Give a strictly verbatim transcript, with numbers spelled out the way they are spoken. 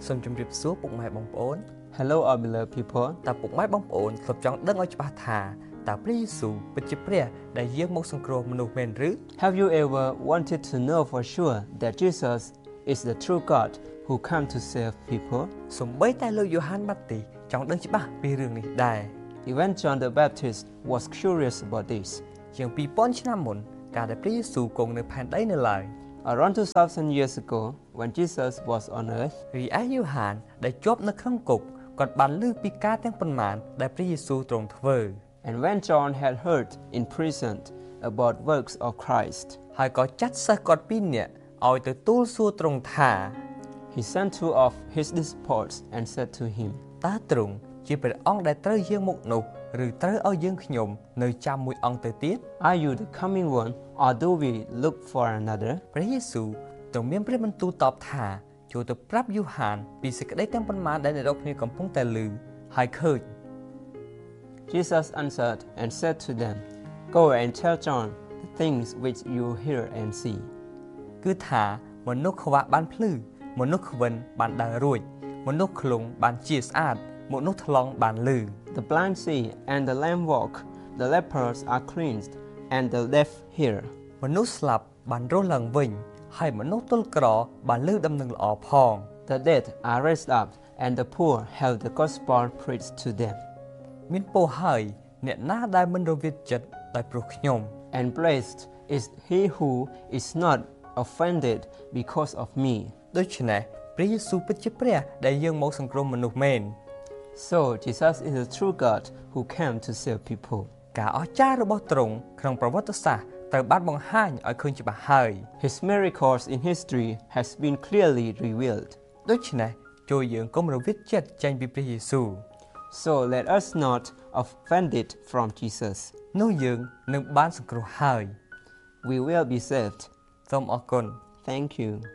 សូមជម្រាបសួរពុកម៉ែបងប្អូន Hello our beloved people តើពុកម៉ែបងប្អូនធ្លាប់ចង់ដឹងឲ្យច្បាស់ថាតើព្រះយេស៊ូវពិតជាព្រះដែលយាងមកសង្គ្រោះមនុស្សមែនឬ Have you ever wanted to know for sure that Jesus is the true God who came to save people? សូម្បីតែលោកយ៉ូហានបាទីចង់ដឹងច្បាស់ពីរឿងនេះដែរ Even John the Baptist was curious about this. ជាងពីរពាន់ឆ្នាំមុនកាលដែលព្រះយេស៊ូវគង់នៅផែនដីនៅឡើយ Around two thousand years ago, when Jesus was on earth, រីឯយ៉ូហានដែលជាប់នៅក្នុងគុកគាត់បានឮពីការទាំងប៉ុន្មានដែលព្រះយេស៊ូវទ្រង់ធ្វើ and when John had heard in prison about works of Christ, ហើយក៏ចាត់សិស្សគាត់ពីរនាក់ឲ្យទៅទូលសួរទ្រង់ថា he sent two of his disciples and said to him, តើទ្រង់ជាព្រះអង្គដែលត្រូវយាងមកនោះឬត្រូវឲ្យយើងខ្ញុំនៅចាំមួយអង្គទៅទៀត Are you the coming one, or do we look for another? ព្រះយេស៊ូវទ្រង់មានព្រះបន្ទូលតបថាចូលទៅប្រាប់យ៉ូហានពីសេចក្តីទាំងប៉ុន្មានដែលអ្នករាល់គ្នាកំពុងតែឮហើយឃើញ Jesus answered and said to them, Go and tell John the things which you hear and see. គឺថាមនុស្សខ្វះបានភ្លឺមនុស្សខ្វិនបានដើររួចមនុស្សខ្លងបានជាស្អាតមនុស្សថ្លង់បានឮ The blind see and the lame walk, the lepers are cleansed and the deaf hear. មនុស្សស្លាប់បានរស់ឡើងវិញហើយមនុស្សទល់ក្របានឮដំណឹងល្អផង The dead are raised up and the poor have the gospel preached to them. មានពរហើយអ្នកណាដែលមិនរវិតចិត្តដោយព្រោះខ្ញុំ And blessed is he who is not offended because of me. ដូច្នេះព្រះយេស៊ូវពិតជាព្រះដែលយាងមកសង្គ្រោះមនុស្សមែន So Jesus is the true God who came to save people. ការអស្ចារ្យរបស់ទ្រង់ក្នុងប្រវត្តិសាស្ត្រត្រូវបានបង្ហាញឲ្យឃើញច្បាស់ហើយ His miracles in history has been clearly revealed. ដូច្នេះចូលយើងកុំរវិតចិត្តចេញពីព្រះយេស៊ូវ So let us not offended from Jesus. នោះយើងនឹងបានសង្គ្រោះហើយ We will be saved. សូមអរគុណ Thank you.